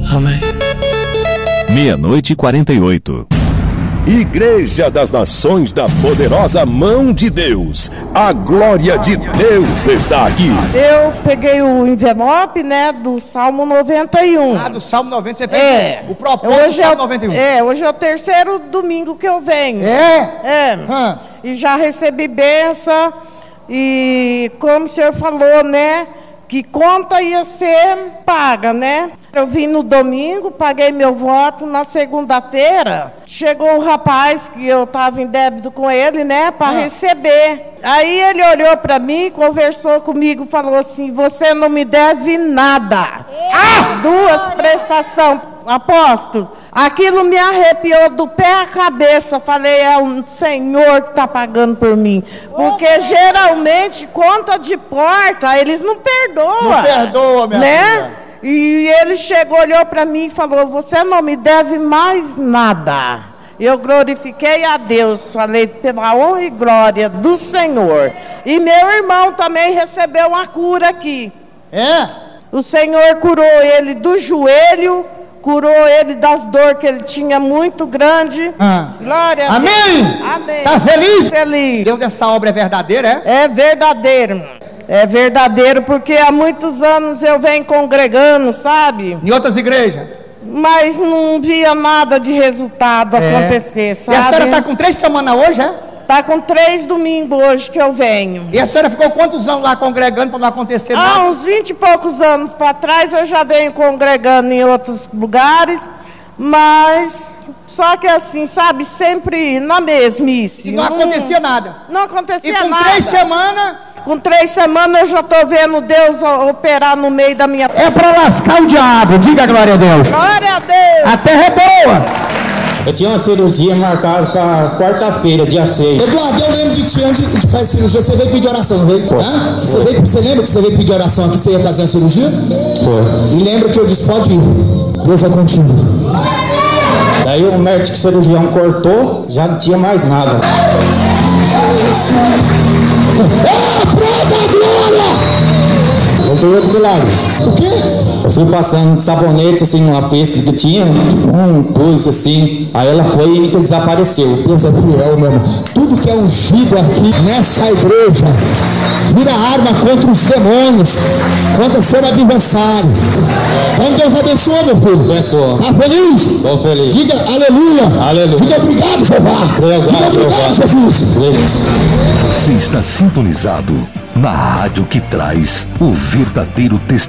Amém. 00:48. Igreja das Nações da Poderosa Mão de Deus. A glória de Deus está aqui. Eu peguei o envelope, né, do Salmo 91. Ah, do Salmo 90 você fez o propósito do Salmo 91. Hoje é o terceiro domingo que eu venho. E já recebi bênção. E como o senhor falou, né, que conta ia ser paga, né? Eu vim no domingo, paguei meu voto. Na segunda-feira, chegou o rapaz que eu estava em débito com ele, né, para receber. Aí ele olhou para mim, conversou comigo, falou assim: você não me deve nada. 2 prestações, apóstolo. Aquilo me arrepiou do pé à cabeça. Falei, é o Senhor que está pagando por mim. Porque geralmente, conta de porta, eles não perdoam. Não perdoa, minha filha. E ele chegou, olhou para mim e falou: você não me deve mais nada. Eu glorifiquei a Deus, falei pela honra e glória do Senhor. E meu irmão também recebeu uma cura aqui. O Senhor curou ele do joelho, curou ele das dores que ele tinha muito grande. Glória a Deus. Amém. Tá feliz? Feliz. Deus dessa obra é verdadeira, É verdadeiro. É verdadeiro, porque há muitos anos eu venho congregando, sabe? Em outras igrejas. Mas não via nada de resultado acontecer, sabe? E a senhora está com 3 semanas hoje, Está com 3 domingos hoje que eu venho. E a senhora ficou quantos anos lá congregando para não acontecer nada? Uns 20 e poucos anos para trás eu já venho congregando em outros lugares, mas só que assim, sabe, sempre na mesmice. E não acontecia nada. Não acontecia nada. E com 3 semanas... Com 3 semanas eu já estou vendo Deus operar no meio da minha... É para lascar o diabo, diga glória a Deus. Glória a Deus. A terra é boa. Eu tinha uma cirurgia marcada para quarta-feira, dia 6. Eduardo, eu lembro de ti antes de fazer cirurgia. Você veio pedir oração, não veio? Você lembra que você veio pedir oração aqui? Você ia fazer a cirurgia? Foi. E lembra que eu disse: pode ir, Deus é contigo. Daí o médico cirurgião cortou, já não tinha mais nada. Prova glória! Eu fui outro milagre. O quê? Eu fui passando sabonete assim numa festa que tinha, pus assim, aí ela foi e desapareceu. Deus é fiel, meu irmão. Tudo que é ungido aqui nessa igreja vira arma contra os demônios, contra seu adversário. Então Deus abençoa, meu filho. Abençoa. Tá feliz? Estou feliz. Diga aleluia. Aleluia. Diga obrigado, Jeová. Diga obrigado, Jesus. Você está sintonizado na rádio que traz o verdadeiro testemunho.